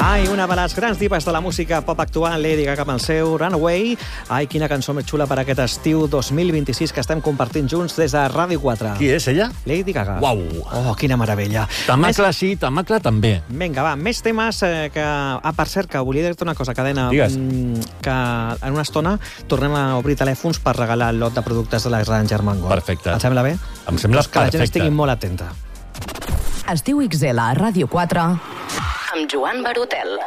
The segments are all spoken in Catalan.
Ai, una de les grans divas de la música pop actual, Lady Gaga amb el seu Runaway. Ai, quina cançó més xula per aquest estiu 2026 que estem compartint junts des de Ràdio 4. Qui és ella? Lady Gaga. Uau! Oh, quina meravella. Tamacle sí, Tamacle també. Vinga, va, més temes que... per cert, que volia dir-te una cosa, Cadena. Digues. Que en una estona tornem a obrir telèfons per regalar el lot de productes de la Gran Germango. Perfecte. Et sembla bé? Em sembla que la gent perfecte. estigui molt atenta. Estiu XL a Ràdio 4 amb Joan Barutel.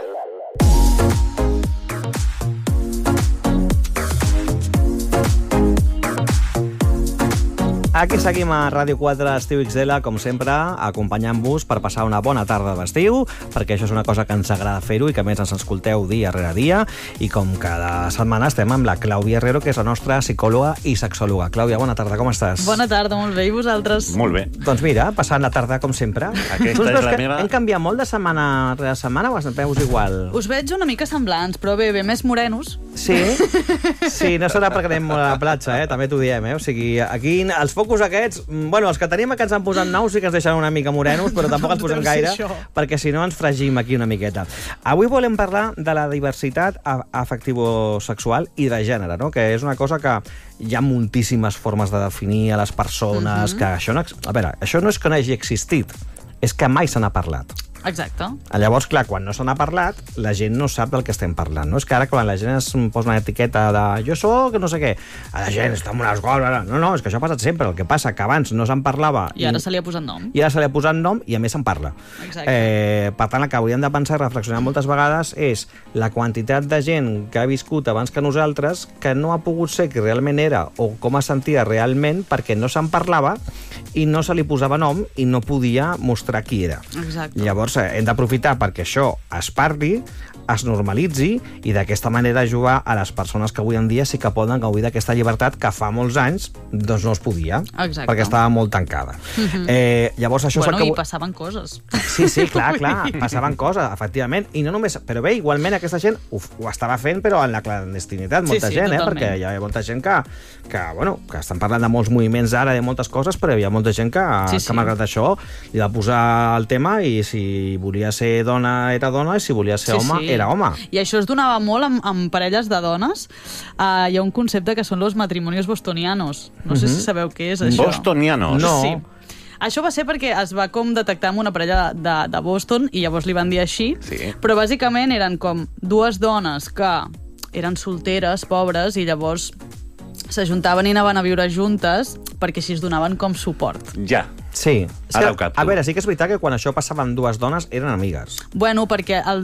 Aquí seguim a Ràdio 4 Estiu XL, com sempre, acompanyant-vos per passar una bona tarda d'estiu, perquè això és una cosa que ens agrada fer-ho i que a més ens escolteu dia rere dia. I com cada setmana estem amb la Clàudia Herrero, que és la nostra psicòloga i sexòloga. Clàudia, bona tarda, com estàs? Bona tarda, molt bé. I vosaltres? Molt bé. Doncs mira, passant la tarda com sempre. Aquesta és la meva... Hem canviat molt de setmana rere setmana o veus igual? Us veig una mica semblants, però bé, més morenos. Sí? Sí, no serà perquè anem molt a la platja, també t'ho diem, O sigui, aquí els focus aquests, bueno, els que tenim que ens han posat nous sí que ens deixen una mica morenos, però tampoc els posem gaire, perquè si no ens fregim aquí una miqueta. Avui volem parlar de la diversitat afectivo-sexual i de gènere, no? Que és una cosa que hi ha moltíssimes formes de definir a les persones, que això no... A veure, això no és que no hagi existit, és que mai se n'ha parlat. Exacte. Llavors, clar, quan no se n'ha parlat, la gent no sap del que estem parlant, no? És que ara quan la gent es posa una etiqueta de jo soc, no sé què, a la gent està amb unes coses... No, és que això ha passat sempre. El que passa que abans no se'n parlava... I ara se li ha posat nom. I ara se li ha posat nom i a més se'n parla. Exacte. Per tant, el que hauríem de pensar i reflexionar moltes vegades és la quantitat de gent que ha viscut abans que nosaltres que no ha pogut ser qui realment era o com es sentia realment perquè no se'n parlava i no se li posava nom i no podia mostrar qui era. Exacte. Llavors, hem d'aprofitar perquè això es parli, es normalitzi i d'aquesta manera ajudar a les persones que avui en dia sí que poden gaudir d'aquesta llibertat que fa molts anys doncs no es podia. Exacte. Perquè estava molt tancada. Llavors això bueno, és el que... i passaven coses. Sí, clar, passaven coses, efectivament. I no només... Però bé, igualment aquesta gent ho estava fent, però en la clandestinitat, molta gent, totalment. perquè hi ha molta gent que estan parlant de molts moviments ara, de moltes coses, però hi ha molta gent que malgrat això li va posar el tema i si volia ser dona era dona i si volia ser home era home. I això es donava molt amb parelles de dones. Hi ha un concepte que són los matrimonios bostonianos. No sé si sabeu què és això. Bostonianos? No. Sí. Això va ser perquè es va com detectar amb una parella de Boston i llavors li van dir així, però bàsicament eren com dues dones que eren solteres, pobres, i llavors s'ajuntaven i anaven a viure juntes perquè així es donaven com suport. Ja. Sí. Ara ho capto. A veure, sí que és veritat que quan això passava amb dues dones eren amigues. Bueno, perquè el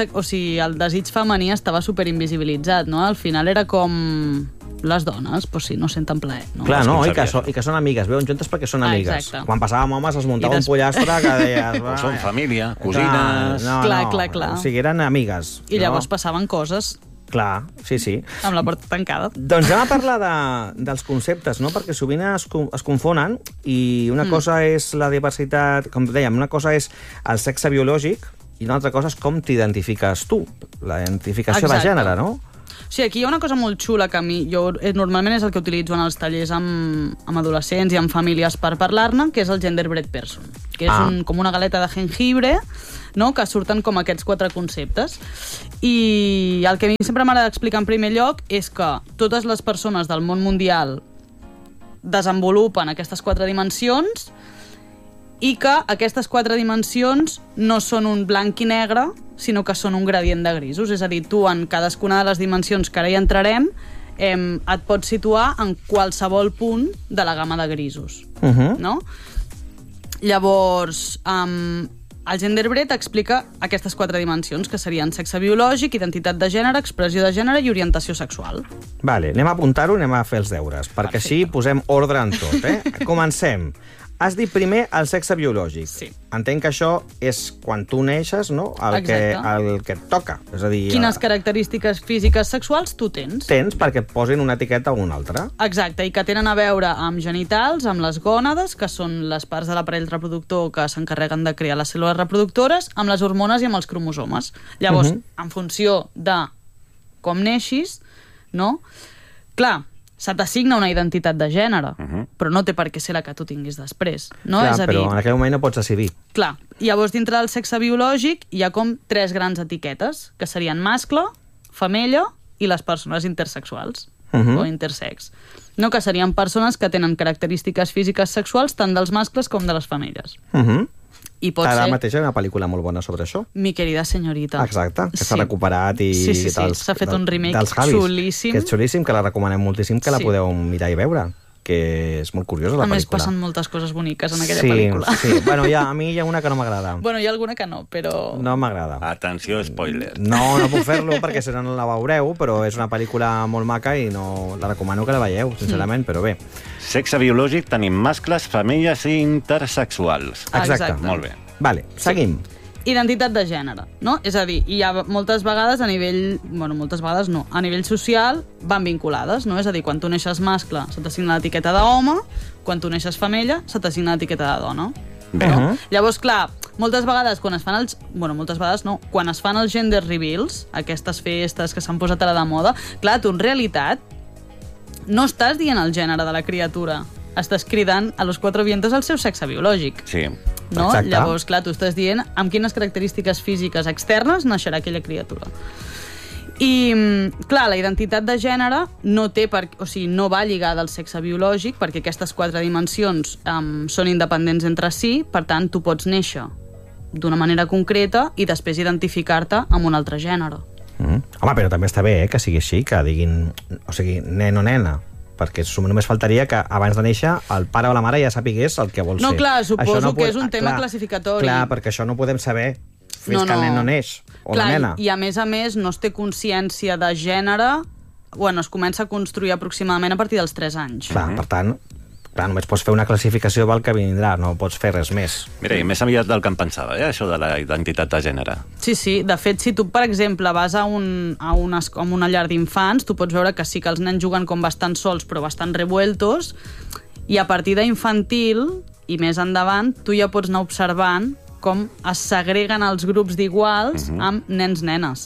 desig femení estava superinvisibilitzat, no? Al final era com les dones, pues sí, no senten plaer, no? Clar, no, i que són amigues, veuen juntes perquè són amigues. Exacte. Quan passava amb homes es muntava un pollastre que deies... Són família, cosines... Clar. O sigui, eren amigues. I llavors passaven coses. Clar, sí. Amb la porta tancada. Doncs anem a parlar dels conceptes, no? Perquè sovint es confonen i una cosa és la diversitat, com dèiem, una cosa és el sexe biològic i una altra cosa és com t'identifiques tu, la identificació de gènere, no? Sí, aquí hi ha una cosa molt xula que a mi, jo normalment és el que utilitzo en els tallers amb adolescents i amb famílies per parlar-ne, que és el genderbread person, que és com una galeta de jengibre, no? Que surten com aquests 4 conceptes. I el que a mi sempre m'agrada explicar en primer lloc és que totes les persones del món mundial desenvolupen aquestes 4 dimensions i que aquestes 4 dimensions no són un blanc i negre, sinó que són un gradient de grisos. És a dir, tu en cadascuna de les dimensions que ara hi entrarem et pots situar en qualsevol punt de la gamma de grisos. No? Llavors, el genderbread explica aquestes 4 dimensions, que serien sexe biològic, identitat de gènere, expressió de gènere i orientació sexual. Vale, anem a apuntar-ho, anem a fer els deures, perquè així posem ordre en tot. Comencem. Has dit primer el sexe biològic. Sí. Entenc que això és quan tu neixes, no? El que et toca. És a dir, quines característiques físiques sexuals tu tens. Tens perquè et posin una etiqueta o una altra. Exacte, i que tenen a veure amb genitals, amb les gònades, que són les parts de l'aparell reproductor que s'encarreguen de crear les cèl·lules reproductores, amb les hormones i amb els cromosomes. Llavors, en funció de com neixis, no? Clar, se t'assigna una identitat de gènere, però no té per què ser la que tu tinguis després. No? Clar, És a dir, però en aquell moment no pots decidir. clar, llavors dintre del sexe biològic hi ha com 3 grans etiquetes, que serien mascle, femella i les persones intersexuals o intersex. No, que serien persones que tenen característiques físiques sexuals tant dels mascles com de les femelles. I pot Ara ser... mateix hi ha una pel·lícula molt bona sobre això. Mi querida senyorita. Exacte, que s'ha recuperat i... Sí. S'ha fet un remake xulíssim. Que és xulíssim, que la recomanem moltíssim, que la podeu mirar i veure, que és molt curiosa la pel·lícula. A més, passen moltes coses boniques en aquella pel·lícula. Sí, bueno, a mi hi ha una que no m'agrada. Bueno, hi ha alguna que no, però... No m'agrada. Atenció, spoiler. No puc fer-lo perquè si no la veureu, però és una pel·lícula molt maca i no la recomano que la veieu, sincerament, però bé. Sexe biològic tenim mascles, femelles i intersexuals. Exacte. Molt bé. Vale, seguim. Identitat de gènere, no? És a dir, hi ha moltes vegades a nivell... Bueno, moltes vegades no. A nivell social van vinculades, no? És a dir, quan tu neixes mascle se t'assigna l'etiqueta d'home, quan tu neixes femella se t'assigna l'etiqueta de dona. Bé. No? Llavors, clar, moltes vegades quan es fan els... Bueno, moltes vegades no. Quan es fan els gender reveals, aquestes festes que s'han posat ara de moda, clar, tu en realitat no estàs dient el gènere de la criatura, estàs cridant a los 4 vientos el seu sexe biològic. Sí. No? Exacte. Llavors, clar, tu estàs dient amb quines característiques físiques externes naixerà aquella criatura. I, clar, la identitat de gènere no té no va lligada al sexe biològic perquè aquestes 4 dimensions són independents entre si, per tant, tu pots néixer d'una manera concreta i després identificar-te amb un altre gènere. Home, però també està bé que sigui així, que diguin, o sigui, nen o nena, perquè només faltaria que abans de néixer el pare o la mare ja sapigués el que vol ser. No, clar, suposo no que és un tema classificatori. Clar, perquè això no podem saber fins que el nen no neix, o clar, la nena. I a més, no es té consciència de gènere... Bueno, es comença a construir aproximadament a partir dels 3 anys. Clar, per tant, només pots fer una classificació pel que vindrà, no pots fer res més. Mira, i més aviat del que em pensava, això de la identitat de gènere. Sí. De fet, si tu, per exemple, vas a una llar d'infants, tu pots veure que sí que els nens juguen com bastant sols, però bastant revueltos, i a partir d'infantil, i més endavant, tu ja pots anar observant com es segreguen els grups d'iguals amb nens-nenes.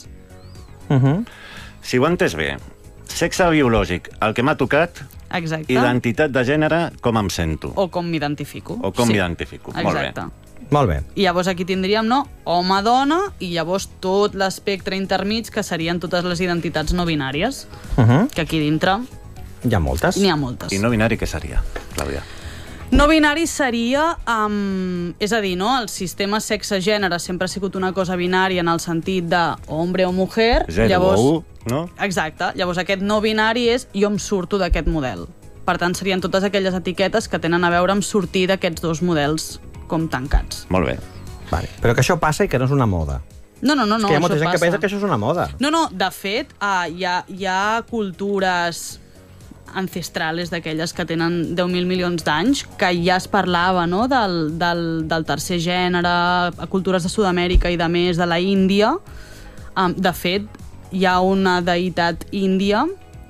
Si ho he entès bé, sexe biològic, el que m'ha tocat, Exacte. identitat de gènere, com em sento. O com m'identifico. O com m'identifico. Exacte. Molt bé. I llavors aquí tindríem, home-dona, i llavors tot l'espectre intermig, que serien totes les identitats no binàries, que aquí dintre Hi ha moltes. n'hi ha moltes. I no binari què seria, Clàudia? No binari seria, és a dir, el sistema sexe-gènere sempre ha sigut una cosa binària en el sentit de hombre o mujer. 0 o 1, no? Exacte. Llavors aquest no binari és jo em surto d'aquest model. Per tant, serien totes aquelles etiquetes que tenen a veure amb sortir d'aquests 2 models com tancats. Molt bé. Vale. Però que això passa i que no és una moda. No, És que hi ha molta gent que pensa que això és una moda. No, de fet, hi ha cultures ancestrales d'aquelles que tenen 10.000 milions d'anys, que ja es parlava del tercer gènere, a cultures de Sud-amèrica i de més, de la Índia. De fet, hi ha una deïtat índia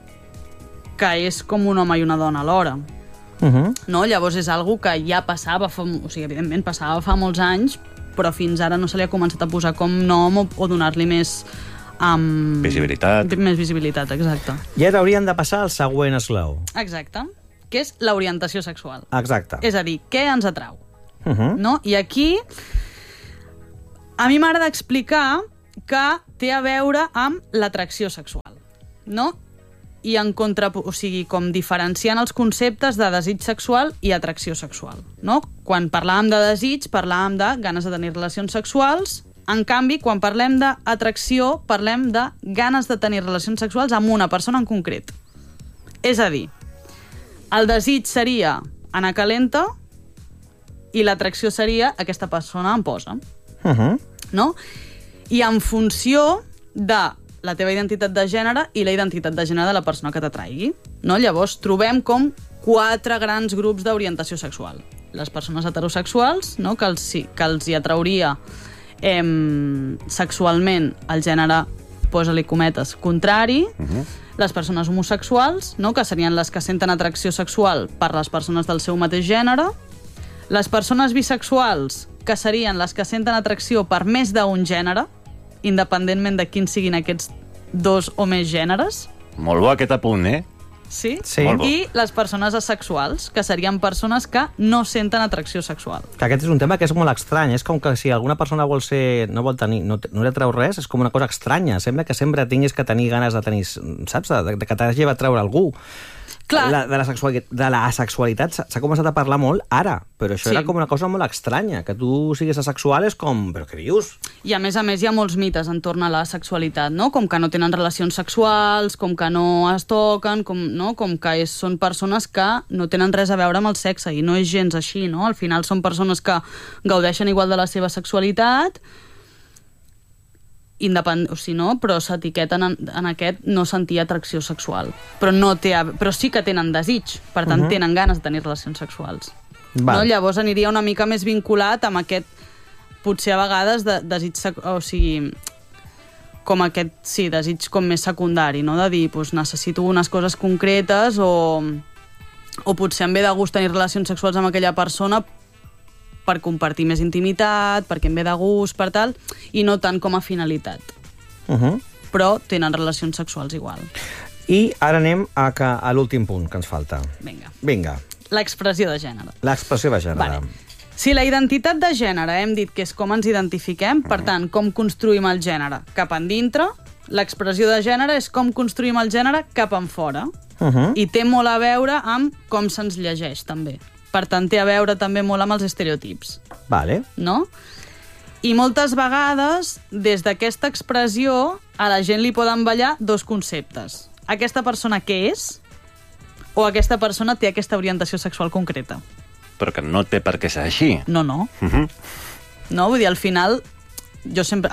que és com un home i una dona alhora. No? Llavors és algo que ja passava, evidentment passava fa molts anys, però fins ara no se li ha començat a posar com nom o donar-li més... visibilitat. Més visibilitat, exacte. I ara haurien de passar al següent esglaó. Exacte. Que és l'orientació sexual. Exacte. És a dir, què ens atrau? No? I aquí a mi m'agrada explicar que té a veure amb l'atracció sexual. No? I com diferenciant els conceptes de desig sexual i atracció sexual. No? Quan parlàvem de desig, parlàvem de ganes de tenir relacions sexuals. En canvi, quan parlem d'atracció, parlem de ganes de tenir relacions sexuals amb una persona en concret. És a dir, el desig seria anar calenta i l'atracció seria aquesta persona em posa. No? I en funció de la teva identitat de gènere i la identitat de gènere de la persona que t'atraigui. No? Llavors, trobem com 4 grans grups d'orientació sexual. Les persones heterosexuals, no? que els hi atrauria sexualment el gènere, posa-li cometes, contrari. Les persones homosexuals, no? que serien les que senten atracció sexual per les persones del seu mateix gènere. Les persones bisexuals, que serien les que senten atracció per més d'un gènere, independentment de quins siguin aquests 2 o més gèneres. Molt bo aquest apunt, eh? Sí? Sí. I les persones asexuals, que serien persones que no senten atracció sexual. Que aquest és un tema que és molt estrany. És com que si alguna persona vol ser... no vol tenir... no li atreu res, és com una cosa estranya. Sembla que sempre tinguis que tenir ganes de tenir... saps? De que t'hagi de treure algú. Clar. De la asexualitat s'ha començat a parlar molt ara, però això era com una cosa molt estranya. Que tu siguis asexual és com... però què dius? I a més hi ha molts mites entorn a la sexualitat, no? Com que no tenen relacions sexuals, com que no es toquen, com que són persones que no tenen res a veure amb el sexe, i no és gens així, no? Al final són persones que gaudeixen igual de la seva sexualitat, però s'etiqueten en aquest no sentir atracció sexual. Però sí que tenen desig, per tant tenen ganes de tenir relacions sexuals. No? Llavors aniria una mica més vinculat amb aquest, potser a vegades, desig, o sigui, com aquest, sí, desig com més secundari, no? De dir, doncs, necessito unes coses concretes o potser em ve de gust tenir relacions sexuals amb aquella persona per compartir més intimitat, perquè em ve de gust, per tal, i no tant com a finalitat. Però tenen relacions sexuals igual. I ara anem a l'últim punt que ens falta. Vinga. L'expressió de gènere. L'expressió de gènere. Vale. Si la identitat de gènere hem dit que és com ens identifiquem, per tant, com construïm el gènere cap endintre, l'expressió de gènere és com construïm el gènere cap enfora. I té molt a veure amb com se'ns llegeix, també. Per tant, té a veure també molt amb els estereotips. Vale. No? I moltes vegades, des d'aquesta expressió, a la gent li poden ballar dos conceptes. Aquesta persona què és? O aquesta persona té aquesta orientació sexual concreta? Però que no té per què ser així. No. No, vull dir, al final, jo sempre,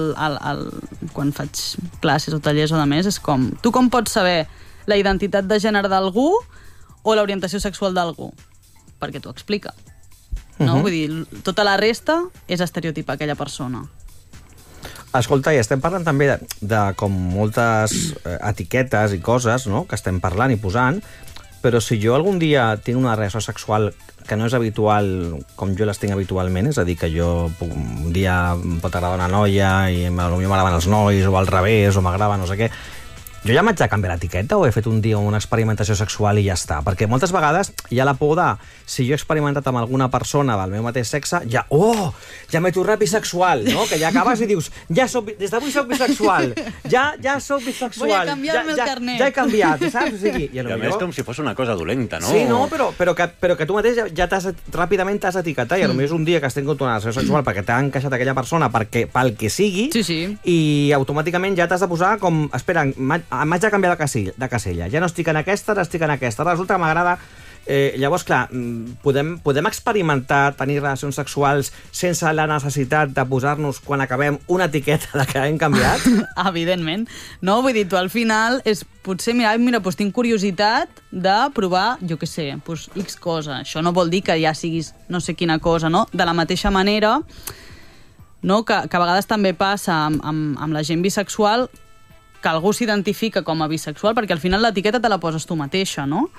quan faig classes o tallers o de més, és com, tu com pots saber la identitat de gènere d'algú o l'orientació sexual d'algú? Perquè t'ho explica. No? Vull dir, tota la resta és estereotipar aquella persona. Escolta, i estem parlant també de com moltes etiquetes i coses, no?, que estem parlant i posant, però si jo algun dia tinc una relació sexual que no és habitual com jo les tinc habitualment, és a dir, que jo un dia em pot agradar una noia i potser m'agraden els nois, o al revés, o m'agrada no sé què, jo ja m'haig de canviar l'etiqueta o he fet un dia una experimentació sexual i ja està? Perquè moltes vegades hi ha la por de, si jo he experimentat amb alguna persona del meu mateix sexe, ja m'he tornat bisexual, no? Que ja acabes i dius, des d'avui soc bisexual, ja soc bisexual. Vull canviar-me el carnet. Ja he canviat, saps? O sigui, I a més com si fos una cosa dolenta, no? Sí, no, però que tu mateix ja ràpidament t'has etiquetat i potser és un dia que has tingut una relació sexual perquè t'ha encaixat aquella persona pel que sigui, i automàticament ja t'has de posar com, espera, m'haig de canviar de casella. Ja no estic en aquesta, ara estic en aquesta. Resulta que m'agrada... Llavors, clar, podem experimentar tenir relacions sexuals sense la necessitat de posar-nos, quan acabem, una etiqueta de que hem canviat? Evidentment. No, vull dir, tu al final és potser, mira, doncs tinc curiositat de provar, jo què sé, doncs X cosa. Això no vol dir que ja siguis no sé quina cosa, no? De la mateixa manera, no? Que a vegades també passa amb la gent bisexual, que algú s'identifica com a bisexual, perquè al final l'etiqueta te la poses tu mateixa, no?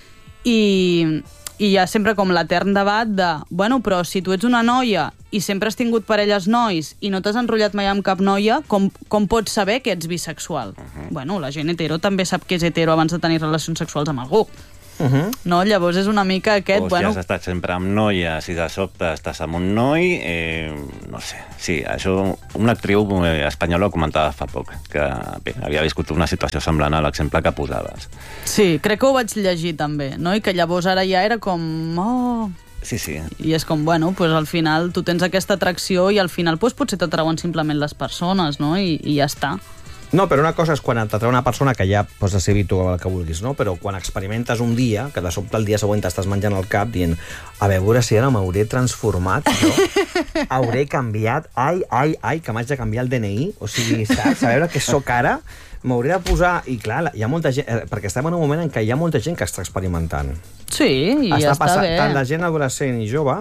I hi ha sempre com l'etern debat de, bueno, però si tu ets una noia i sempre has tingut parelles nois i no t'has enrotllat mai amb cap noia, com pots saber que ets bisexual? Bueno, la gent hetero també sap que és hetero abans de tenir relacions sexuals amb algú. No? Llavors és una mica aquest... O si has estat sempre amb noies i de sobte estàs amb un noi, no sé. Sí, això una actriu espanyola ho comentava fa poc, que bé, havia viscut una situació semblant a l'exemple que posaves. Sí, crec que ho vaig llegir també, no? I que llavors ara ja era com... Sí. I és com, bueno, pues al final tu tens aquesta atracció i al final pues, potser t'atrauen simplement les persones, no? I ja està. No, però una cosa és quan t'atreu una persona que ja pots decidir tu el que vulguis, no? Però quan experimentes un dia, que de sobte el dia següent t'estàs menjant el cap dient, a veure si ara m'hauré transformat, jo hauré canviat, ai, que m'haig de canviar el DNI, o sigui, saps? A veure què sóc ara, m'hauré de posar... I clar, hi ha molta gent... Perquè estem en un moment en què hi ha molta gent que està experimentant. Sí, i ja està bé. Tant la gent adolescent i jove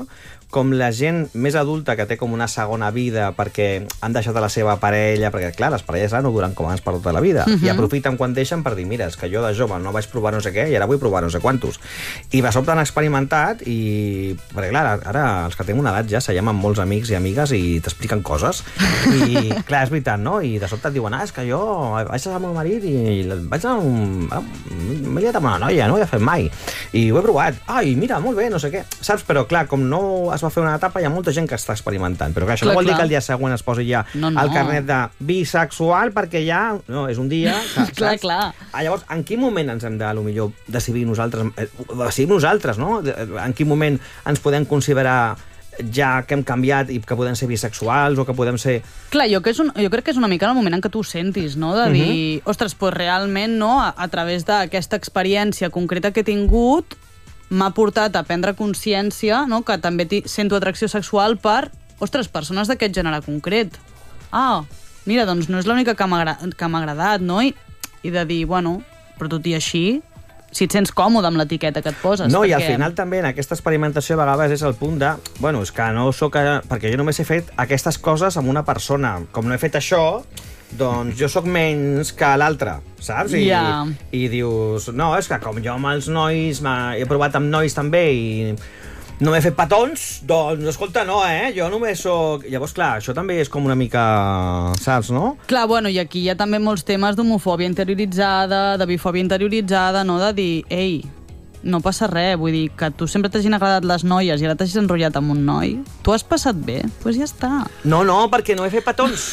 com la gent més adulta que té com una segona vida perquè han deixat a la seva parella, perquè clar, les parelles no duran com abans per tota la vida, i aprofiten quan deixen per dir, mira, és que jo de jove no vaig provar no sé què i ara vull provar no sé quantos. I de sobte han experimentat i... perquè clar, ara els que tenen una edat ja s'allem amb molts amics i amigues i t'expliquen coses. I clar, és veritat, no? I de sobte et diuen, és que jo vaig estar amb el meu marit i vaig a m'he liat amb una noia, no ho he fet mai. I ho he provat. Ai, mira, molt bé, no sé què. Saps? Però clar, com no es va fer una etapa, hi ha molta gent que està experimentant. Però clar, això no vol dir que el dia següent es posi ja el carnet de bisexual, perquè ja... No, és un dia... Saps? Clar. Llavors, en quin moment ens hem de, potser, decidir nosaltres, no? En quin moment ens podem considerar ja que hem canviat i que podem ser bisexuals o que podem ser... Clar, jo crec que és una mica el moment en què tu ho sentis, no? De dir, ostres, doncs realment, no? A través d'aquesta experiència concreta que he tingut, m'ha portat a prendre consciència, no? Que també sento atracció sexual per, ostres, persones d'aquest gènere concret. Ah, mira, doncs no és l'única que m'ha agradat, no? I de dir, bueno, però tot i així, si et sents còmode amb l'etiqueta que et poses. No, perquè... i al final també en aquesta experimentació a vegades és el punt de... Bueno, és que no sóc... Perquè jo només he fet aquestes coses amb una persona. Com no he fet això, doncs jo sóc menys que l'altre, saps? I dius, no, és que com jo amb els nois, he provat amb nois també i no m'he fet petons, doncs, escolta, no, jo només sóc... Llavors, clar, això també és com una mica... Saps, no? Clar, bueno, i aquí hi ha també molts temes d'homofòbia interioritzada, de bifòbia interioritzada, no? De dir, ei, no passa res, vull dir, que tu sempre t'hagin agradat les noies i ara t'hagis enrotllat amb un noi, tu has passat bé, doncs ja està. No, perquè no he fet petons.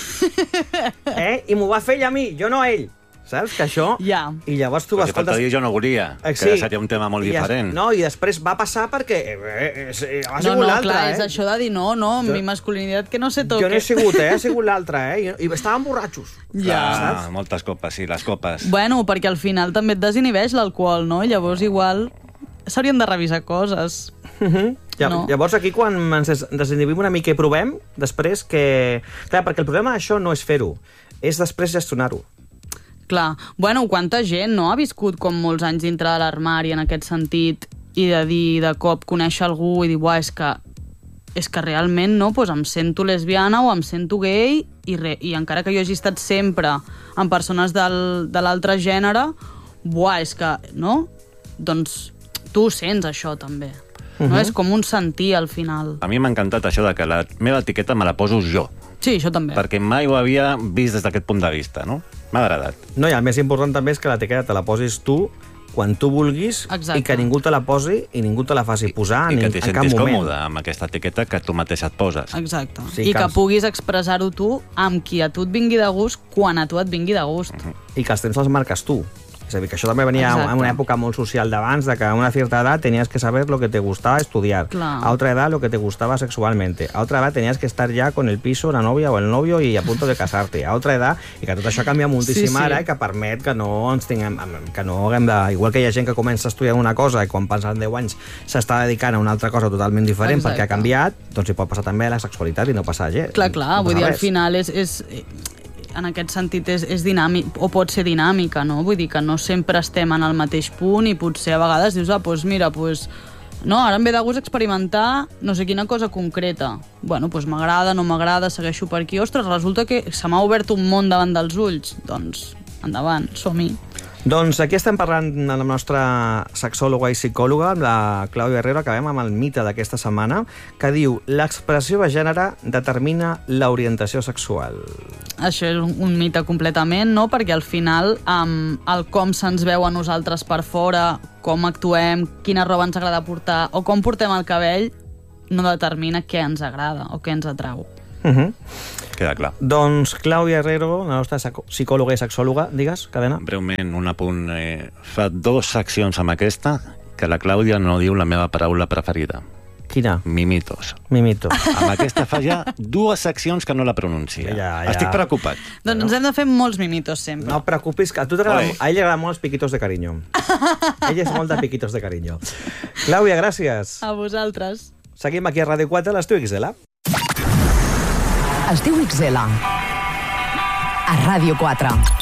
I m'ho va fer ell a mi, jo no a ell. Saps? Que això... Ja. I llavors tu... Però si falta dir jo no volia, que seria un tema molt diferent. No, i després va passar perquè ha sigut l'altre, clar, és això de dir mi masculinitat que no se toque. Jo no he sigut, ha sigut l'altre, I estàvem borratxos. Ja. Clar, moltes copes, sí, les copes. Bueno, perquè al final també et desinhibeix l'alcohol, no? Llavors igual s'haurien de revisar coses. Llavors aquí quan ens desinhibim una mica i provem, després que... Clar, perquè el problema d'això no és fer-ho, és després gestionar-ho. Clar. Bueno, quanta gent no ha viscut com molts anys dintre de l'armari en aquest sentit i de dir de cop conèixer algú i dir, és que realment no, doncs em sento lesbiana o em sento gay i encara que jo hagi estat sempre amb persones de l'altre gènere, és que, no? Doncs tu ho sents, això, també. No? És com un sentir, al final. A mi m'ha encantat això de que la meva etiqueta me la poso jo. Sí, això també. Perquè mai ho havia vist des d'aquest punt de vista, no? M'ha agradat. No, i el més important també és que l'etiqueta te la posis tu quan tu vulguis. Exacte. I que ningú te la posi i ningú te la faci posar en cap moment. I que t'hi sentis còmode amb aquesta etiqueta que tu mateixa et poses. Exacte. Sí, I que puguis expressar-ho tu amb qui a tu et vingui de gust quan a tu et vingui de gust. I que els temps els marques tu. És a dir, que això també venia en una època molt social d'abans, de que a una certa edad tenías que saber lo que te gustaba estudiar, a otra edad lo que te gustaba sexualmente, a otra edad tenías que estar ya con el piso, la novia o el novio y a punto de casarte, a otra edad, i que tot això canvia moltíssim ara i que permet que no ens tinguem, que no haguem de... Igual que hi ha gent que comença a estudiar una cosa i quan passen 10 anys s'està dedicant a una altra cosa totalment diferent perquè ha canviat, doncs hi pot passar també a la sexualitat i no passar gens. Clar, vull dir, al final és en aquest sentit és dinàmic, o pot ser dinàmica, no? Vull dir que no sempre estem en el mateix punt i potser a vegades dius, doncs mira, no, ara em ve de gust experimentar no sé quina cosa concreta. Bueno, doncs m'agrada, no m'agrada, segueixo per aquí. Ostres, resulta que se m'ha obert un món davant dels ulls. Doncs, endavant, som-hi. Doncs aquí estem parlant amb la nostra sexòloga i psicòloga, amb la Clàudia Herrero. Acabem amb el mite d'aquesta setmana, que diu: l'expressió de gènere determina l'orientació sexual. Això és un mite completament, no? Perquè al final el com se'ns veu a nosaltres per fora, com actuem, quina roba ens agrada portar o com portem el cabell, no determina què ens agrada o què ens atrau. Queda clar. Doncs Clàudia Herrero, la nostra psicòloga i sexòloga, digues, Cadena. Breument, un apunt. Fa 2 seccions amb aquesta que la Clàudia no diu la meva paraula preferida. Quina? Mimitos. Mimito. Amb aquesta fa ja 2 seccions que no la pronuncia. Ja. Estic preocupat. Doncs ens hem de fer molts mimitos sempre. No et preocupis, que a ell li agraden molt els piquitos de carinyo. Ell és molt de piquitos de carinyo. Clàudia, gràcies. A vosaltres. Seguim aquí a Ràdio 4, l'Estiu XL. Estiu XL. A Ràdio 4.